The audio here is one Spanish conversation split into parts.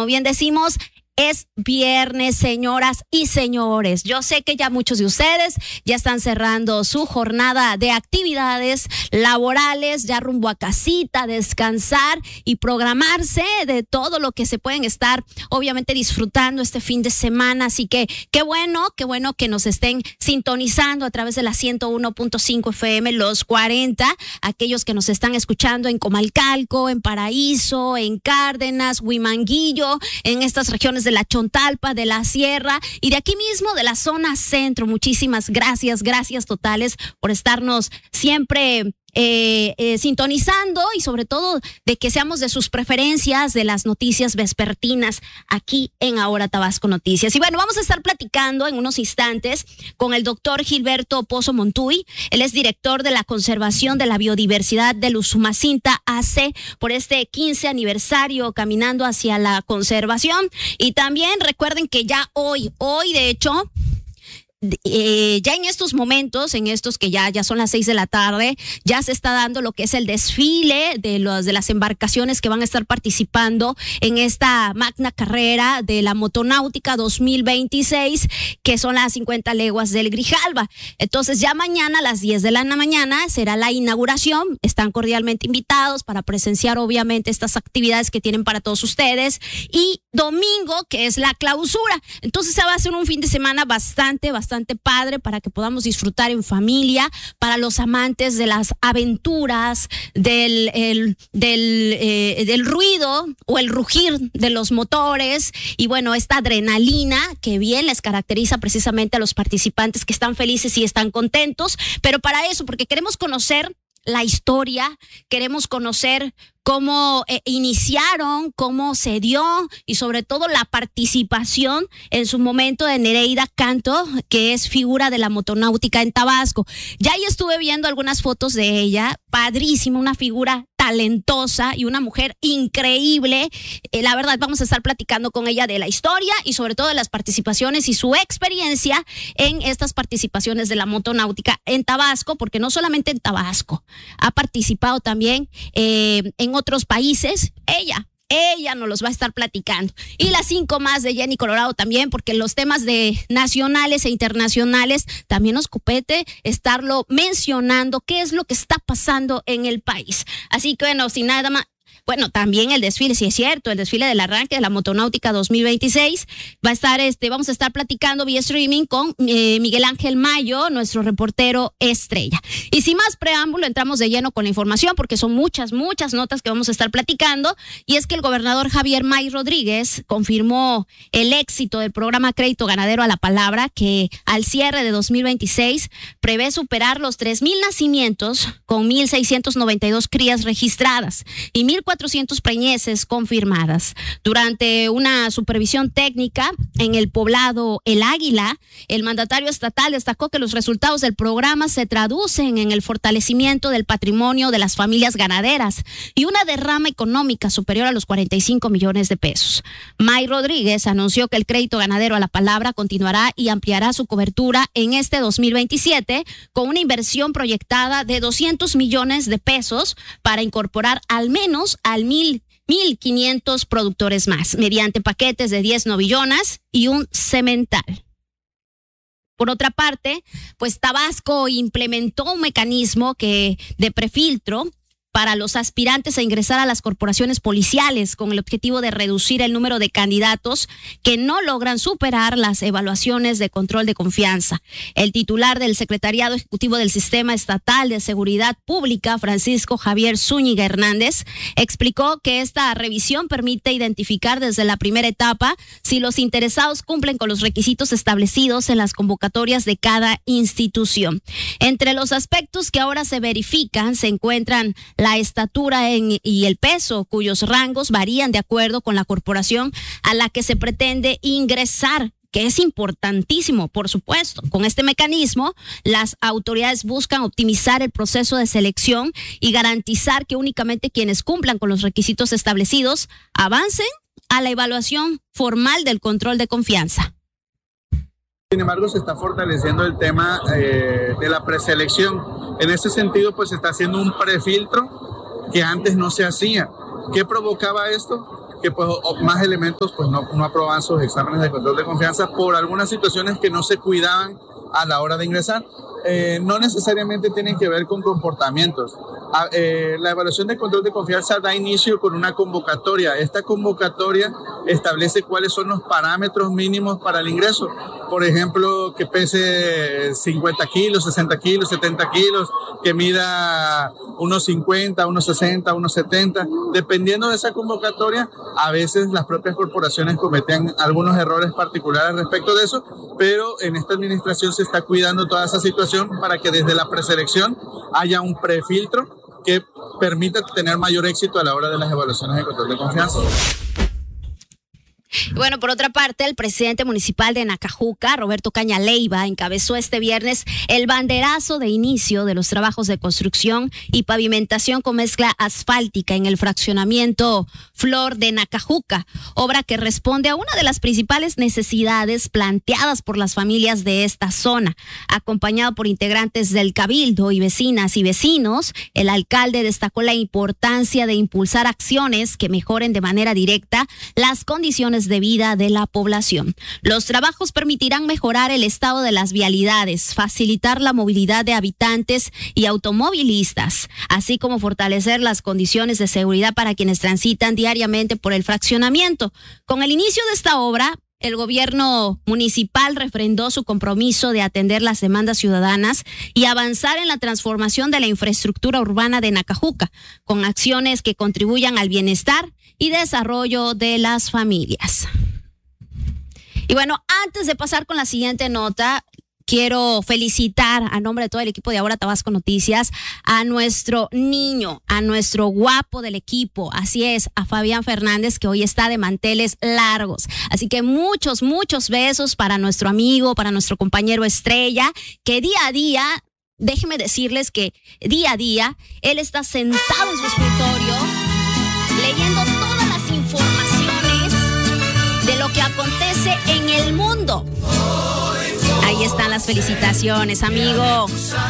como bien decimos, es viernes, señoras y señores. Yo sé que ya muchos de ustedes ya están cerrando su jornada de actividades laborales, ya rumbo a casita, descansar y programarse de todo lo que se pueden estar, obviamente, disfrutando este fin de semana. Así que qué bueno que nos estén sintonizando a través de la 101.5 FM, los 40, aquellos que nos están escuchando en Comalcalco, en Paraíso, en Cárdenas, Huimanguillo, en estas regiones de la Chontalpa, de la Sierra y de aquí mismo de la zona centro. Muchísimas gracias totales por estarnos siempre sintonizando y sobre todo de que seamos de sus preferencias de las noticias vespertinas aquí en Ahora Tabasco Noticias. Y bueno, vamos a estar platicando en unos instantes con el doctor Gilberto Pozo Montuy. Él es director de la conservación de la biodiversidad del Usumacinta AC por este 15 aniversario caminando hacia la conservación. Y también recuerden que ya hoy de hecho, ya en estos momentos, en estos que ya son las 6 de la tarde, ya se está dando lo que es el desfile de las embarcaciones que van a estar participando en esta magna carrera de la Motonáutica 2026, que son las 50 leguas del Grijalva. Entonces ya mañana a las 10 de la mañana será la inauguración. Están cordialmente invitados para presenciar obviamente estas actividades que tienen para todos ustedes. Y domingo, que es la clausura. Entonces se va a hacer un fin de semana bastante padre para que podamos disfrutar en familia, para los amantes de las aventuras, del ruido o el rugir de los motores y bueno, esta adrenalina que bien les caracteriza precisamente a los participantes que están felices y están contentos, pero para eso, porque queremos conocer la historia, queremos conocer cómo iniciaron, cómo se dio y sobre todo la participación en su momento de Nereida Canto, que es figura de la motonáutica en Tabasco. Ya ahí estuve viendo algunas fotos de ella, padrísima, una figura talentosa y una mujer increíble. La verdad, vamos a estar platicando con ella de la historia y sobre todo de las participaciones y su experiencia en estas participaciones de la motonáutica en Tabasco, porque no solamente en Tabasco, ha participado también en otros países. Ella nos los va a estar platicando. Y las 5 más de Jenny Colorado también, porque los temas de nacionales e internacionales también nos compete estarlo mencionando, qué es lo que está pasando en el país. Así que bueno, sin nada más. Bueno, también el desfile, sí es cierto, el desfile del arranque de la Motonáutica 2026 va a estar, vamos a estar platicando vía streaming con Miguel Ángel Mayo, nuestro reportero estrella. Y sin más preámbulo, entramos de lleno con la información porque son muchas notas que vamos a estar platicando. Y es que el gobernador Javier May Rodríguez confirmó el éxito del programa Crédito Ganadero a la Palabra, que al cierre de 2026 prevé superar los 3,000 nacimientos con 1,692 crías registradas y 1,400 preñeces confirmadas. Durante una supervisión técnica en el poblado El Águila, el mandatario estatal destacó que los resultados del programa se traducen en el fortalecimiento del patrimonio de las familias ganaderas y una derrama económica superior a los 45 millones de pesos. May Rodríguez anunció que el Crédito Ganadero a la Palabra continuará y ampliará su cobertura en este 2027 con una inversión proyectada de 200 millones de pesos para incorporar al menos al 1,500 productores más, mediante paquetes de 10 novillonas y un semental. Por otra parte, pues Tabasco implementó un mecanismo de prefiltro para los aspirantes a ingresar a las corporaciones policiales con el objetivo de reducir el número de candidatos que no logran superar las evaluaciones de control de confianza. El titular del Secretariado Ejecutivo del Sistema Estatal de Seguridad Pública, Francisco Javier Zúñiga Hernández, explicó que esta revisión permite identificar desde la primera etapa si los interesados cumplen con los requisitos establecidos en las convocatorias de cada institución. Entre los aspectos que ahora se verifican se encuentran la estatura y el peso, cuyos rangos varían de acuerdo con la corporación a la que se pretende ingresar, que es importantísimo, por supuesto. Con este mecanismo, las autoridades buscan optimizar el proceso de selección y garantizar que únicamente quienes cumplan con los requisitos establecidos avancen a la evaluación formal del control de confianza. Sin embargo, se está fortaleciendo el tema de la preselección. En ese sentido, pues se está haciendo un prefiltro que antes no se hacía. ¿Qué provocaba esto? que pues más elementos pues no aprobaban sus exámenes de control de confianza por algunas situaciones que no se cuidaban a la hora de ingresar. No necesariamente tienen que ver con comportamientos. La evaluación de control de confianza da inicio con una convocatoria. Esta convocatoria establece cuáles son los parámetros mínimos para el ingreso. Por ejemplo, que pese 50 kilos, 60 kilos, 70 kilos, que mida unos 50, unos 60, unos 70. Dependiendo de esa convocatoria, a veces las propias corporaciones cometen algunos errores particulares respecto de eso, pero en esta administración se está cuidando toda esa situación para que desde la preselección haya un prefiltro que permita tener mayor éxito a la hora de las evaluaciones de control de confianza. Bueno, por otra parte, el presidente municipal de Nacajuca, Roberto Caña Leiva, encabezó este viernes el banderazo de inicio de los trabajos de construcción y pavimentación con mezcla asfáltica en el fraccionamiento Flor de Nacajuca, obra que responde a una de las principales necesidades planteadas por las familias de esta zona. Acompañado por integrantes del Cabildo y vecinas y vecinos, el alcalde destacó la importancia de impulsar acciones que mejoren de manera directa las condiciones de vida de la población. Los trabajos permitirán mejorar el estado de las vialidades, facilitar la movilidad de habitantes y automovilistas, así como fortalecer las condiciones de seguridad para quienes transitan diariamente por el fraccionamiento. Con el inicio de esta obra, el gobierno municipal refrendó su compromiso de atender las demandas ciudadanas y avanzar en la transformación de la infraestructura urbana de Nacajuca, con acciones que contribuyan al bienestar y desarrollo de las familias. Y bueno, antes de pasar con la siguiente nota, quiero felicitar a nombre de todo el equipo de Ahora Tabasco Noticias a nuestro niño, a nuestro guapo del equipo, así es, a Fabián Fernández, que hoy está de manteles largos. Así que muchos besos para nuestro amigo, para nuestro compañero estrella, que día a día, déjenme decirles que día a día, él está sentado en su escritorio, leyendo todas las informaciones de lo que acontece en el mundo. Ahí están las felicitaciones, amigo.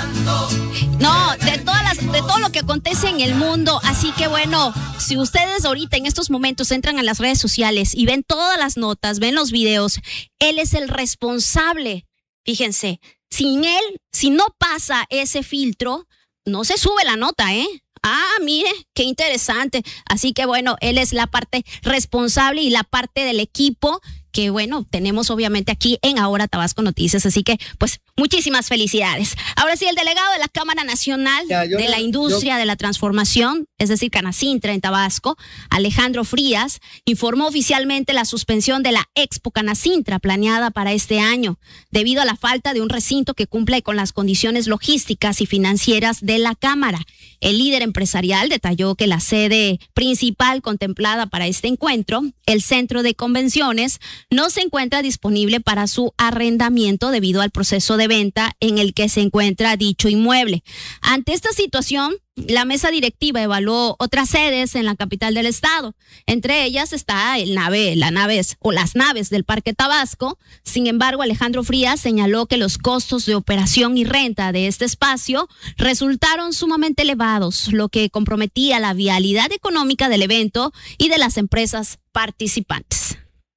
No, de todo lo que acontece en el mundo. Así que bueno, si ustedes ahorita en estos momentos entran a las redes sociales y ven todas las notas, ven los videos, él es el responsable. Fíjense, sin él, si no pasa ese filtro, no se sube la nota, ¿eh? Ah, mire, qué interesante. Así que bueno, él es la parte responsable y la parte del equipo que bueno, tenemos obviamente aquí en Ahora Tabasco Noticias, así que pues muchísimas felicidades. Ahora sí, el delegado de la Cámara Nacional de la Industria de la Transformación, es decir, Canacintra en Tabasco, Alejandro Frías, informó oficialmente la suspensión de la Expo Canacintra planeada para este año, debido a la falta de un recinto que cumple con las condiciones logísticas y financieras de la Cámara. El líder empresarial detalló que la sede principal contemplada para este encuentro, el Centro de Convenciones, no se encuentra disponible para su arrendamiento debido al proceso de venta en el que se encuentra dicho inmueble. Ante esta situación, la mesa directiva evaluó otras sedes en la capital del estado. Entre ellas está las naves del Parque Tabasco. Sin embargo, Alejandro Frías señaló que los costos de operación y renta de este espacio resultaron sumamente elevados, lo que comprometía la viabilidad económica del evento y de las empresas participantes.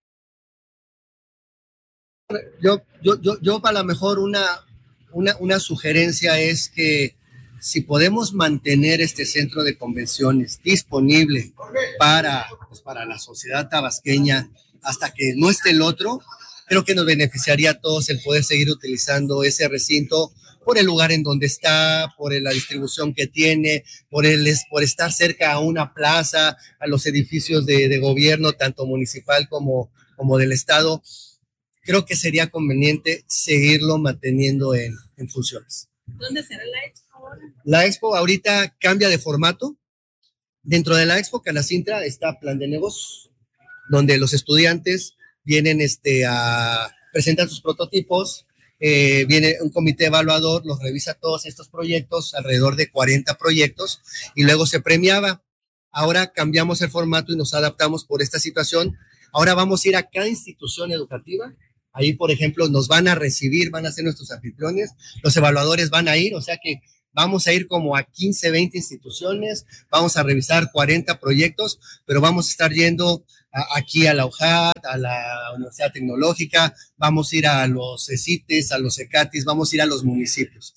Yo para lo mejor una sugerencia es que si podemos mantener este centro de convenciones disponible para la sociedad tabasqueña hasta que no esté el otro, creo que nos beneficiaría a todos el poder seguir utilizando ese recinto por el lugar en donde está, por la distribución que tiene, por estar cerca a una plaza, a los edificios de gobierno, tanto municipal como del estado. Creo que sería conveniente seguirlo manteniendo en funciones. ¿Dónde será la expo ahora? La expo ahorita cambia de formato. Dentro de la expo Canacintra está plan de negocios, donde los estudiantes vienen a presentar sus prototipos, viene un comité evaluador, los revisa todos estos proyectos, alrededor de 40 proyectos, y luego se premiaba. Ahora cambiamos el formato y nos adaptamos por esta situación. Ahora vamos a ir a cada institución educativa. Ahí, por ejemplo, nos van a recibir, van a ser nuestros anfitriones, los evaluadores van a ir, o sea que Vamos a ir como a 15, 20 instituciones, vamos a revisar 40 proyectos, pero vamos a estar yendo aquí a la UJAT, a la Universidad Tecnológica, vamos a ir a los CECITES, a los CECATIS, vamos a ir a los municipios.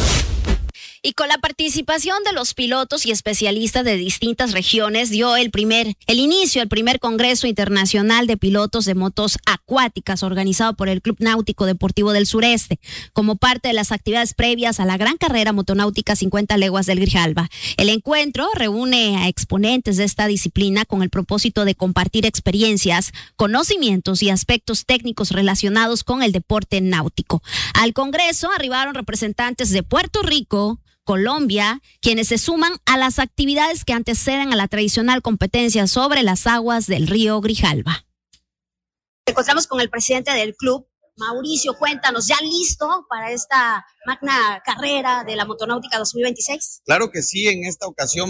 Y con la participación de los pilotos y especialistas de distintas regiones dio el inicio al primer Congreso Internacional de Pilotos de Motos Acuáticas organizado por el Club Náutico Deportivo del Sureste, como parte de las actividades previas a la gran carrera motonáutica 50 leguas del Grijalba. El encuentro reúne a exponentes de esta disciplina con el propósito de compartir experiencias, conocimientos y aspectos técnicos relacionados con el deporte náutico. Al Congreso arribaron representantes de Puerto Rico, Colombia, quienes se suman a las actividades que anteceden a la tradicional competencia sobre las aguas del río Grijalba. Encontramos con el presidente del club, Mauricio. Cuéntanos, ¿ya listo para esta magna carrera de la Motonáutica 2026? Claro que sí, en esta ocasión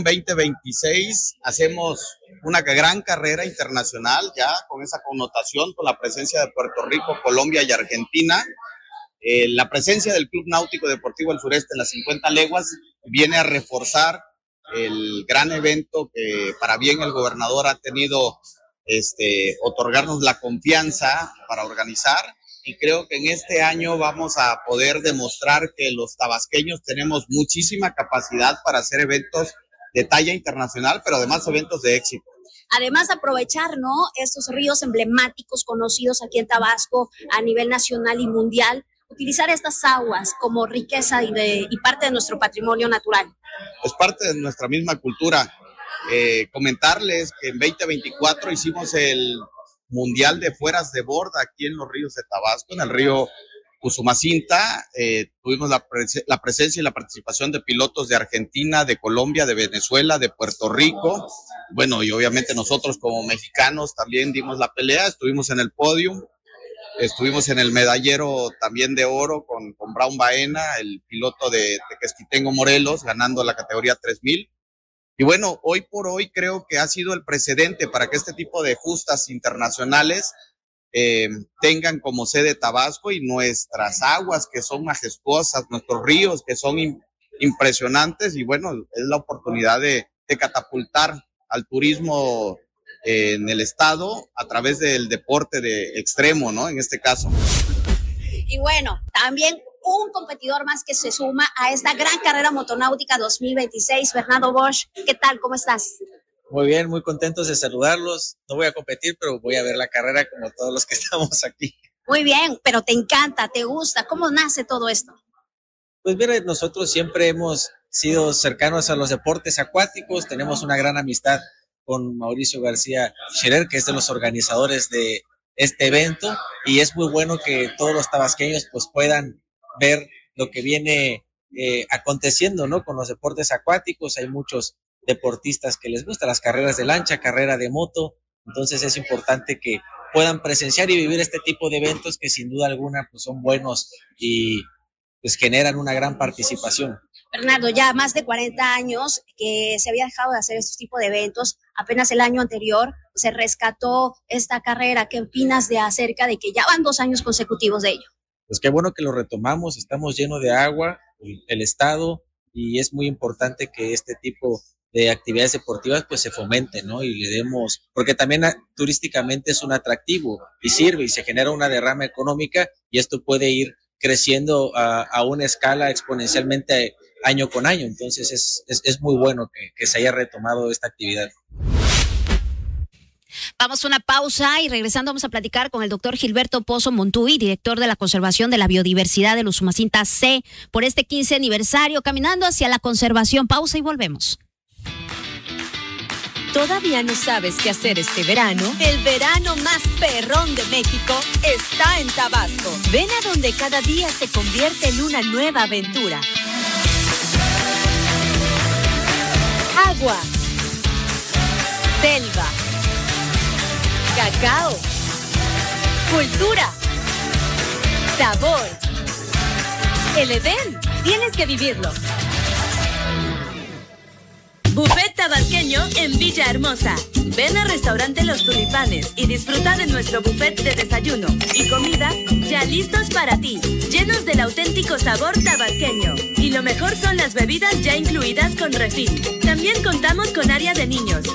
2026 hacemos una gran carrera internacional ya con esa connotación, con la presencia de Puerto Rico, Colombia y Argentina. La presencia del Club Náutico Deportivo del Sureste en las 50 leguas viene a reforzar el gran evento que para bien el gobernador ha tenido otorgarnos la confianza para organizar, y creo que en este año vamos a poder demostrar que los tabasqueños tenemos muchísima capacidad para hacer eventos de talla internacional, pero además eventos de éxito. Además, aprovechar, ¿no?, estos ríos emblemáticos conocidos aquí en Tabasco a nivel nacional y mundial, utilizar estas aguas como riqueza y parte de nuestro patrimonio natural. Es parte de nuestra misma cultura. Comentarles que en 2024 hicimos el Mundial de Fueras de Borda aquí en los ríos de Tabasco, en el río Usumacinta. Tuvimos la presencia y la participación de pilotos de Argentina, de Colombia, de Venezuela, de Puerto Rico. Bueno, y obviamente nosotros como mexicanos también dimos la pelea, estuvimos en el podio. Estuvimos en el medallero también de oro con Brown Baena, el piloto de Tequesquitengo, Morelos, ganando la categoría 3000. Y bueno, hoy por hoy creo que ha sido el precedente para que este tipo de justas internacionales tengan como sede Tabasco, y nuestras aguas que son majestuosas, nuestros ríos que son impresionantes, y bueno, es la oportunidad de catapultar al turismo en el estado a través del deporte de extremo, ¿no? En este caso. Y bueno, también un competidor más que se suma a esta gran carrera motonáutica 2026, Fernando Bosch. ¿Qué tal? ¿Cómo estás? Muy bien, muy contentos de saludarlos. No voy a competir, pero voy a ver la carrera como todos los que estamos aquí. Muy bien, pero te encanta, te gusta. ¿Cómo nace todo esto? Pues mira, nosotros siempre hemos sido cercanos a los deportes acuáticos, tenemos una gran amistad con Mauricio García Scherer, que es de los organizadores de este evento, y es muy bueno que todos los tabasqueños pues puedan ver lo que viene aconteciendo, ¿no?, con los deportes acuáticos. Hay muchos deportistas que les gustan las carreras de lancha, carrera de moto, entonces es importante que puedan presenciar y vivir este tipo de eventos que sin duda alguna pues son buenos y pues generan una gran participación. Fernando, ya más de 40 años que se había dejado de hacer estos tipos de eventos. Apenas el año anterior se rescató esta carrera. ¿Qué opinas acerca de que ya van 2 años consecutivos de ello? Pues qué bueno que lo retomamos, estamos llenos de agua, el estado, y es muy importante que este tipo de actividades deportivas pues se fomenten, ¿no? Y le demos, porque también turísticamente es un atractivo y sirve y se genera una derrama económica, y esto puede ir creciendo a una escala exponencialmente año con año. Entonces es muy bueno que se haya retomado esta actividad. Vamos a una pausa y regresando vamos a platicar con el doctor Gilberto Pozo Montuy, director de la Conservación de la Biodiversidad del Usumacinta C, por este 15 aniversario, caminando hacia la conservación. Pausa y volvemos. ¿Todavía no sabes qué hacer este verano? El verano más perrón de México está en Tabasco. Ven a donde cada día se convierte en una nueva aventura. Agua, selva, cacao, cultura, sabor. El Edén, tienes que vivirlo. Buffet tabasqueño en Villahermosa. Ven al restaurante Los Tulipanes y disfruta de nuestro buffet de desayuno y comida ya listos para ti, llenos del auténtico sabor tabasqueño. Y lo mejor son las bebidas ya incluidas con refil. También contamos con área de niños,